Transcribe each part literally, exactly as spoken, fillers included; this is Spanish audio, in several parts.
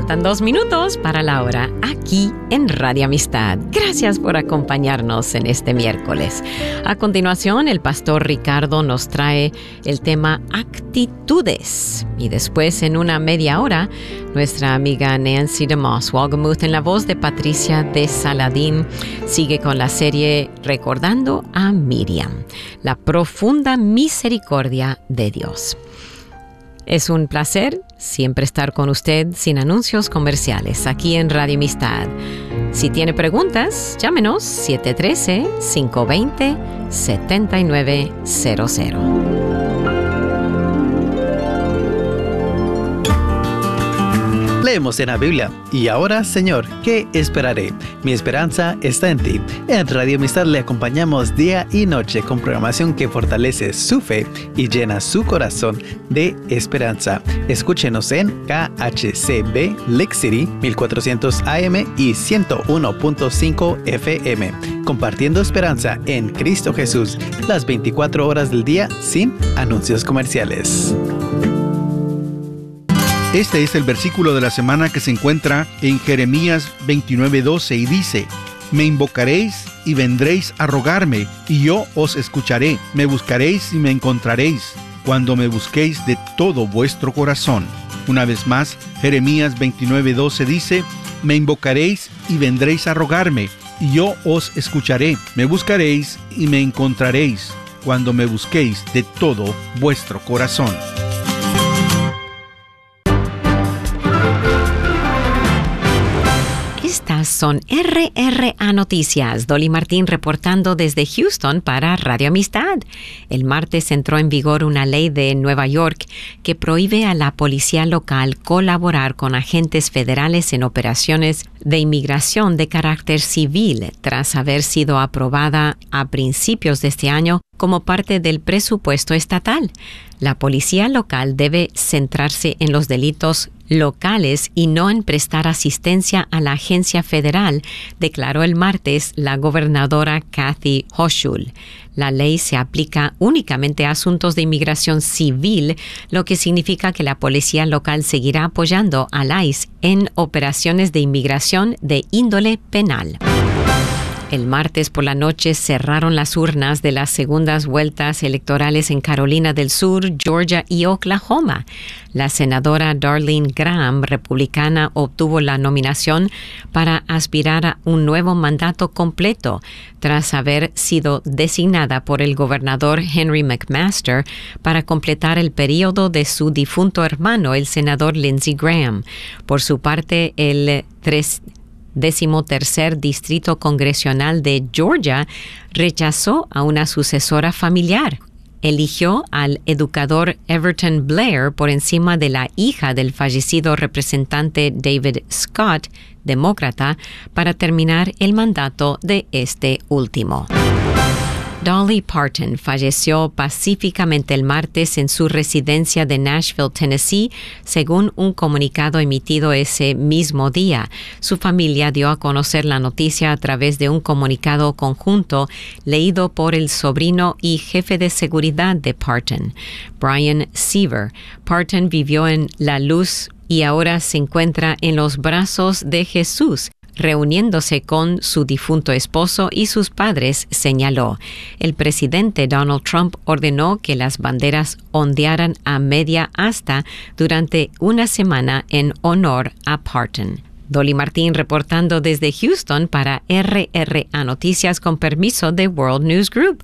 Faltan dos minutos para la hora aquí en Radio Amistad. Gracias por acompañarnos en este miércoles. A continuación, el pastor Ricardo nos trae el tema actitudes. Y después, en una media hora, nuestra amiga Nancy DeMoss Walgemuth, en la voz de Patricia de Saladín, sigue con la serie Recordando a Miriam, la profunda misericordia de Dios. Es un placer siempre estar con usted sin anuncios comerciales aquí en Radio Amistad. Si tiene preguntas, llámenos siete uno tres, cinco dos cero, siete nueve cero cero. Leemos en la Biblia. Y ahora, Señor, ¿qué esperaré? Mi esperanza está en ti. En Radio Amistad le acompañamos día y noche con programación que fortalece su fe y llena su corazón de esperanza. Escúchenos en K H C B Lake City mil cuatrocientos A M y ciento uno punto cinco F M. Compartiendo esperanza en Cristo Jesús las veinticuatro horas del día sin anuncios comerciales. Este es el versículo de la semana que se encuentra en Jeremías veintinueve doce y dice: Me invocaréis y vendréis a rogarme, y yo os escucharé. Me buscaréis y me encontraréis, cuando me busquéis de todo vuestro corazón. Una vez más, Jeremías veintinueve doce dice: Me invocaréis y vendréis a rogarme, y yo os escucharé. Me buscaréis y me encontraréis, cuando me busquéis de todo vuestro corazón. Estas son R R A Noticias. Dolly Martín reportando desde Houston para Radio Amistad. El martes entró en vigor una ley de Nueva York que prohíbe a la policía local colaborar con agentes federales en operaciones de inmigración de carácter civil, tras haber sido aprobada a principios de este año como parte del presupuesto estatal. La policía local debe centrarse en los delitos locales y no en prestar asistencia a la agencia federal, declaró el martes la gobernadora Kathy Hochul. La ley se aplica únicamente a asuntos de inmigración civil, lo que significa que la policía local seguirá apoyando al I C E en operaciones de inmigración de índole penal. El martes por la noche cerraron las urnas de las segundas vueltas electorales en Carolina del Sur, Georgia y Oklahoma. La senadora Darlene Graham, republicana, obtuvo la nominación para aspirar a un nuevo mandato completo, tras haber sido designada por el gobernador Henry McMaster para completar el periodo de su difunto hermano, el senador Lindsey Graham. Por su parte, el tres decimotercer Distrito Congresional de Georgia rechazó a una sucesora familiar. Eligió al educador Everton Blair por encima de la hija del fallecido representante David Scott, demócrata, para terminar el mandato de este último. Dolly Parton falleció pacíficamente el martes en su residencia de Nashville, Tennessee, según un comunicado emitido ese mismo día. Su familia dio a conocer la noticia a través de un comunicado conjunto leído por el sobrino y jefe de seguridad de Parton, Brian Seaver. Parton vivió en la luz y ahora se encuentra en los brazos de Jesús, reuniéndose con su difunto esposo y sus padres, señaló. El presidente Donald Trump ordenó que las banderas ondearan a media asta durante una semana en honor a Parton. Dolly Martín reportando desde Houston para R R A Noticias con permiso de World News Group.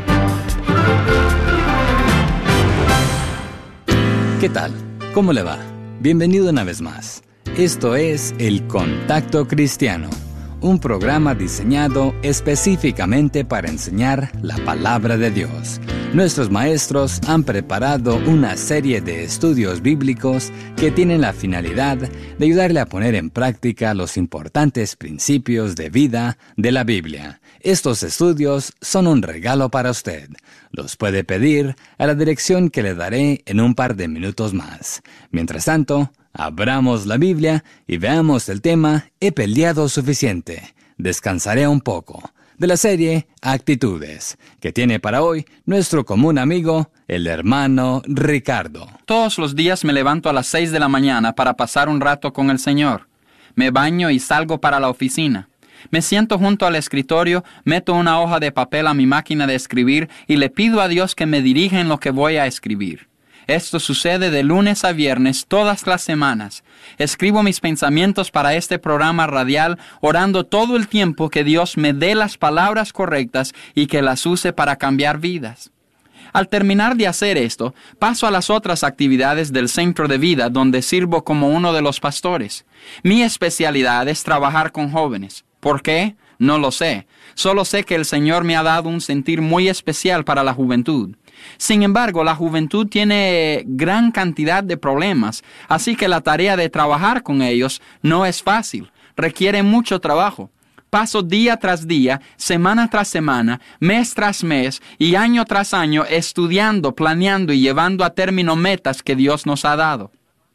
¿Qué tal? ¿Cómo le va? Bienvenido una vez más. Esto es El Contacto Cristiano, un programa diseñado específicamente para enseñar la palabra de Dios. Nuestros maestros han preparado una serie de estudios bíblicos que tienen la finalidad de ayudarle a poner en práctica los importantes principios de vida de la Biblia. Estos estudios son un regalo para usted. Los puede pedir a la dirección que le daré en un par de minutos más. Mientras tanto, abramos la Biblia y veamos el tema He peleado suficiente. Descansaré un poco. de la serie Actitudes, que tiene para hoy nuestro común amigo, el hermano Ricardo. Todos los días me levanto a las seis de la mañana para pasar un rato con el Señor. Me baño y salgo para la oficina. Me siento junto al escritorio, meto una hoja de papel a mi máquina de escribir y le pido a Dios que me dirija en lo que voy a escribir. Esto sucede de lunes a viernes todas las semanas. Escribo mis pensamientos para este programa radial, orando todo el tiempo que Dios me dé las palabras correctas y que las use para cambiar vidas. Al terminar de hacer esto, paso a las otras actividades del centro de vida donde sirvo como uno de los pastores. Mi especialidad es trabajar con jóvenes. ¿Por qué? No lo sé. Solo sé que el Señor me ha dado un sentir muy especial para la juventud. Sin embargo, la juventud tiene gran cantidad de problemas, así que la tarea de trabajar con ellos no es fácil, requiere mucho trabajo. Paso día tras día, semana tras semana, mes tras mes y año tras año estudiando, planeando y llevando a término metas que Dios nos ha dado.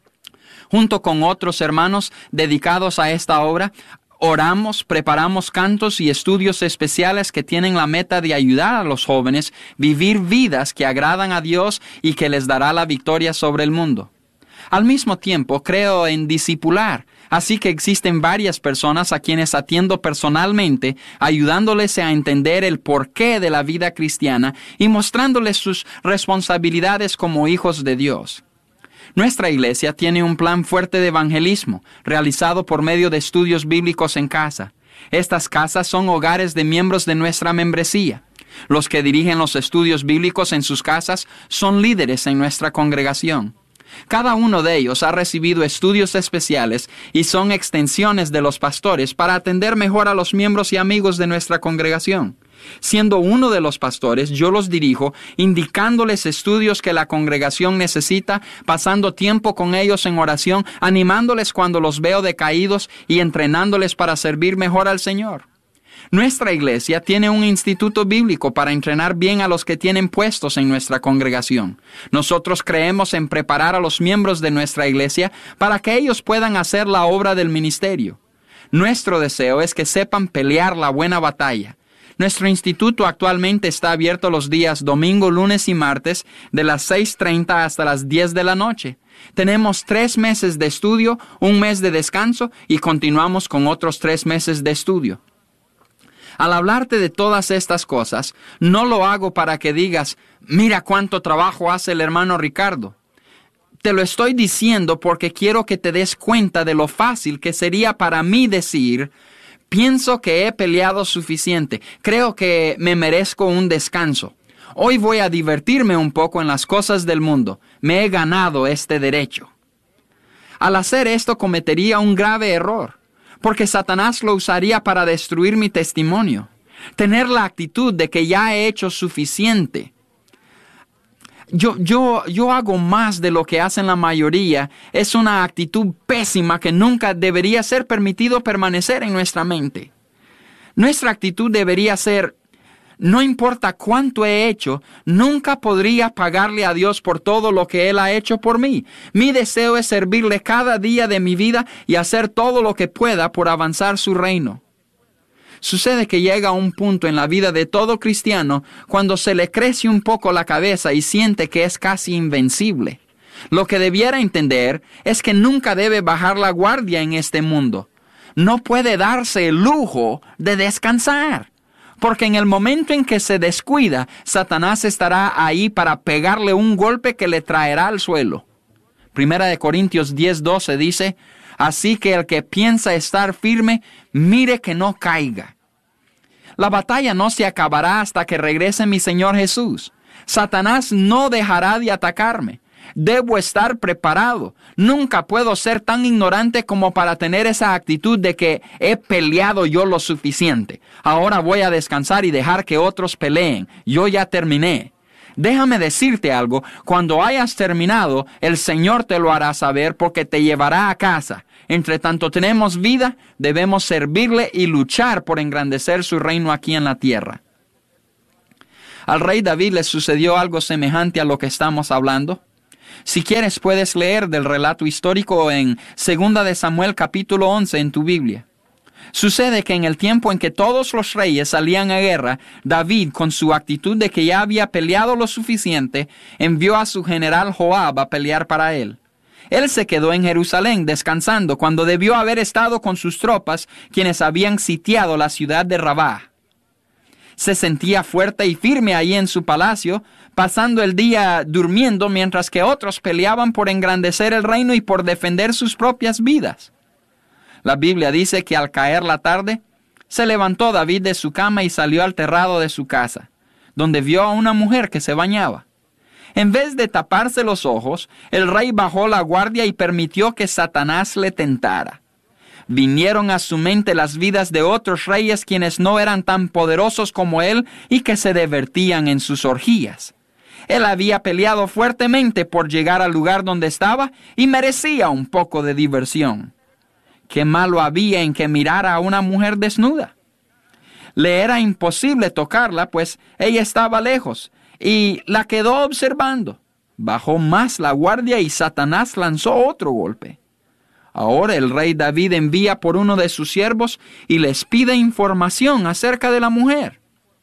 Junto con otros hermanos dedicados a esta obra, oramos, preparamos cantos y estudios especiales que tienen la meta de ayudar a los jóvenes a vivir vidas que agradan a Dios y que les dará la victoria sobre el mundo. Al mismo tiempo, creo en discipular, así que existen varias personas a quienes atiendo personalmente, ayudándoles a entender el porqué de la vida cristiana y mostrándoles sus responsabilidades como hijos de Dios. Nuestra iglesia tiene un plan fuerte de evangelismo, realizado por medio de estudios bíblicos en casa. Estas casas son hogares de miembros de nuestra membresía. Los que dirigen los estudios bíblicos en sus casas son líderes en nuestra congregación. Cada uno de ellos ha recibido estudios especiales y son extensiones de los pastores para atender mejor a los miembros y amigos de nuestra congregación. Siendo uno de los pastores, yo los dirijo, indicándoles estudios que la congregación necesita, pasando tiempo con ellos en oración, animándoles cuando los veo decaídos y entrenándoles para servir mejor al Señor. Nuestra iglesia tiene un instituto bíblico para entrenar bien a los que tienen puestos en nuestra congregación. Nosotros creemos en preparar a los miembros de nuestra iglesia para que ellos puedan hacer la obra del ministerio. Nuestro deseo es que sepan pelear la buena batalla. Nuestro instituto actualmente está abierto los días domingo, lunes y martes de las seis treinta hasta las diez de la noche. Tenemos tres meses de estudio, un mes de descanso y continuamos con otros tres meses de estudio. Al hablarte de todas estas cosas, no lo hago para que digas, mira cuánto trabajo hace el hermano Ricardo. Te lo estoy diciendo porque quiero que te des cuenta de lo fácil que sería para mí decir, pienso que he peleado suficiente. Creo que me merezco un descanso. Hoy voy a divertirme un poco en las cosas del mundo. Me he ganado este derecho. Al hacer esto cometería un grave error, porque Satanás lo usaría para destruir mi testimonio. Tener la actitud de que ya he hecho suficiente. Yo, yo, yo hago más de lo que hacen la mayoría. Es una actitud pésima que nunca debería ser permitido permanecer en nuestra mente. Nuestra actitud debería ser, no importa cuánto he hecho, nunca podría pagarle a Dios por todo lo que Él ha hecho por mí. Mi deseo es servirle cada día de mi vida y hacer todo lo que pueda por avanzar su reino. Sucede que llega un punto en la vida de todo cristiano cuando se le crece un poco la cabeza y siente que es casi invencible. Lo que debiera entender es que nunca debe bajar la guardia en este mundo. No puede darse el lujo de descansar, porque en el momento en que se descuida, Satanás estará ahí para pegarle un golpe que le traerá al suelo. Primera de Corintios diez doce dice, así que el que piensa estar firme, mire que no caiga. La batalla no se acabará hasta que regrese mi Señor Jesús. Satanás no dejará de atacarme. Debo estar preparado. Nunca puedo ser tan ignorante como para tener esa actitud de que he peleado yo lo suficiente. Ahora voy a descansar y dejar que otros peleen. Yo ya terminé. Déjame decirte algo, cuando hayas terminado, el Señor te lo hará saber porque te llevará a casa. Entre tanto tenemos vida, debemos servirle y luchar por engrandecer su reino aquí en la tierra. Al rey David le sucedió algo semejante a lo que estamos hablando. Si quieres puedes leer del relato histórico en Segunda de Samuel capítulo once en tu Biblia. Sucede que en el tiempo en que todos los reyes salían a guerra, David, con su actitud de que ya había peleado lo suficiente, envió a su general Joab a pelear para él. Él se quedó en Jerusalén descansando cuando debió haber estado con sus tropas, quienes habían sitiado la ciudad de Rabá. Se sentía fuerte y firme allí en su palacio, pasando el día durmiendo mientras que otros peleaban por engrandecer el reino y por defender sus propias vidas. La Biblia dice que al caer la tarde, se levantó David de su cama y salió al terrado de su casa, donde vio a una mujer que se bañaba. En vez de taparse los ojos, el rey bajó la guardia y permitió que Satanás le tentara. Vinieron a su mente las vidas de otros reyes quienes no eran tan poderosos como él y que se divertían en sus orgías. Él había peleado fuertemente por llegar al lugar donde estaba y merecía un poco de diversión. ¿Qué malo había en que mirara a una mujer desnuda? Le era imposible tocarla, pues ella estaba lejos, y la quedó observando. Bajó más la guardia y Satanás lanzó otro golpe. Ahora el rey David envía por uno de sus siervos y les pide información acerca de la mujer.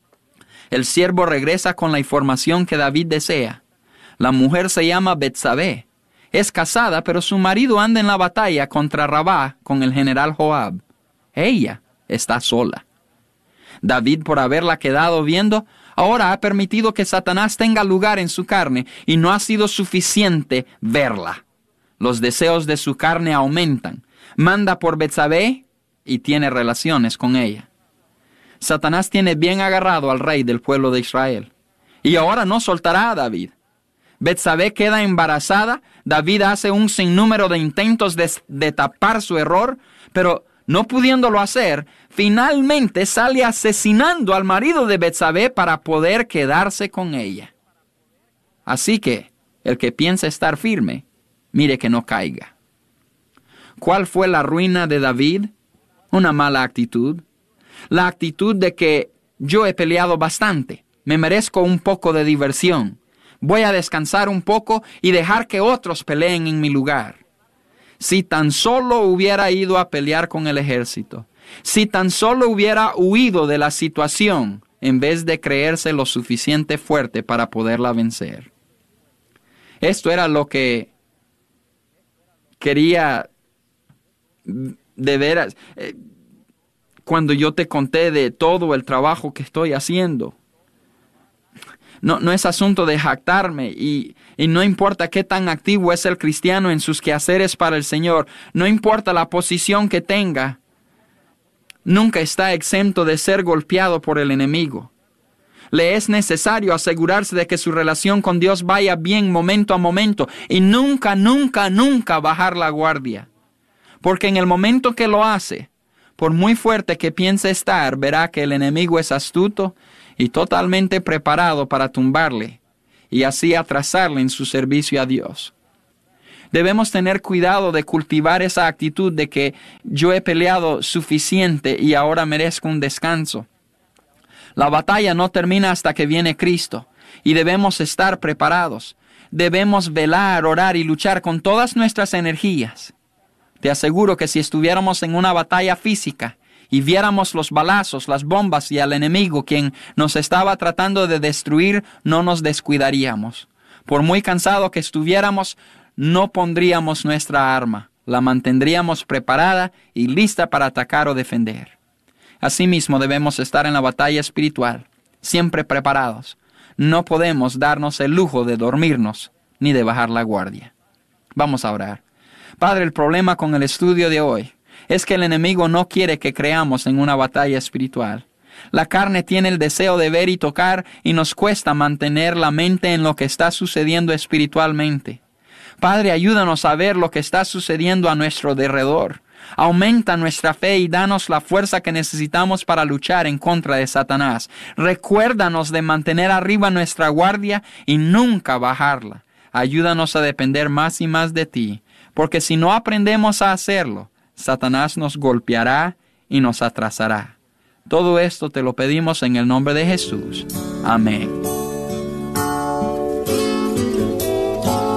El siervo regresa con la información que David desea. La mujer se llama Betsabé. Es casada, pero su marido anda en la batalla contra Rabá con el general Joab. Ella está sola. David, por haberla quedado viendo, ahora ha permitido que Satanás tenga lugar en su carne y no ha sido suficiente verla. Los deseos de su carne aumentan. Manda por Betsabé y tiene relaciones con ella. Satanás tiene bien agarrado al rey del pueblo de Israel. Y ahora no soltará a David. Betsabé queda embarazada. David hace un sinnúmero de intentos de, de tapar su error, pero no pudiéndolo hacer, finalmente sale asesinando al marido de Betsabé para poder quedarse con ella. Así que, el que piensa estar firme, mire que no caiga. ¿Cuál fue la ruina de David? Una mala actitud. La actitud de que yo he peleado bastante, me merezco un poco de diversión. Voy a descansar un poco y dejar que otros peleen en mi lugar. Si tan solo hubiera ido a pelear con el ejército, si tan solo hubiera huido de la situación, en vez de creerse lo suficiente fuerte para poderla vencer. Esto era lo que quería de veras, eh, cuando yo te conté de todo el trabajo que estoy haciendo. No, no es asunto de jactarme y, y no importa qué tan activo es el cristiano en sus quehaceres para el Señor, no importa la posición que tenga, nunca está exento de ser golpeado por el enemigo. Le es necesario asegurarse de que su relación con Dios vaya bien momento a momento y nunca, nunca, nunca bajar la guardia. Porque en el momento que lo hace, por muy fuerte que piense estar, verá que el enemigo es astuto y totalmente preparado para tumbarle y así atrasarle en su servicio a Dios. Debemos tener cuidado de cultivar esa actitud de que yo he peleado suficiente y ahora merezco un descanso. La batalla no termina hasta que viene Cristo y debemos estar preparados. Debemos velar, orar y luchar con todas nuestras energías. Te aseguro que si estuviéramos en una batalla física y viéramos los balazos, las bombas y al enemigo quien nos estaba tratando de destruir, no nos descuidaríamos. Por muy cansado que estuviéramos, no pondríamos nuestra arma, la mantendríamos preparada y lista para atacar o defender. Asimismo debemos estar en la batalla espiritual, siempre preparados. No podemos darnos el lujo de dormirnos ni de bajar la guardia. Vamos a orar. Padre, el problema con el estudio de hoy es que el enemigo no quiere que creamos en una batalla espiritual. La carne tiene el deseo de ver y tocar y nos cuesta mantener la mente en lo que está sucediendo espiritualmente. Padre, ayúdanos a ver lo que está sucediendo a nuestro derredor. Aumenta nuestra fe y danos la fuerza que necesitamos para luchar en contra de Satanás. Recuérdanos de mantener arriba nuestra guardia y nunca bajarla. Ayúdanos a depender más y más de ti, porque si no aprendemos a hacerlo, Satanás nos golpeará y nos atrasará. Todo esto te lo pedimos en el nombre de Jesús. Amén.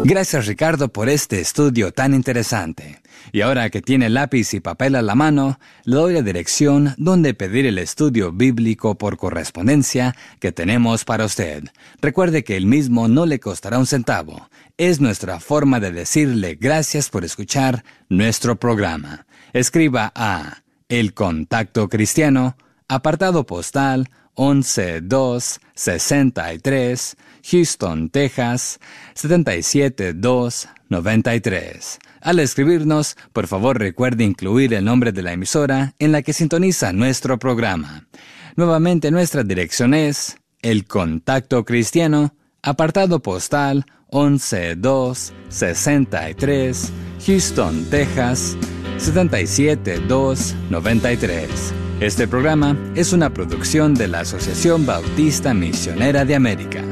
Gracias, Ricardo, por este estudio tan interesante. Y ahora que tiene lápiz y papel a la mano, le doy la dirección donde pedir el estudio bíblico por correspondencia que tenemos para usted. Recuerde que el mismo no le costará un centavo. Es nuestra forma de decirle gracias por escuchar nuestro programa. Escriba a El Contacto Cristiano, apartado postal once dos sesenta y tres, Houston, Texas, setenta y siete dos noventa y tres. Al escribirnos, por favor recuerde incluir el nombre de la emisora en la que sintoniza nuestro programa. Nuevamente nuestra dirección es El Contacto Cristiano, apartado postal once dos sesenta y tres, Houston, Texas, setenta y siete dos noventa y tres. Este programa es una producción de la Asociación Bautista Misionera de América.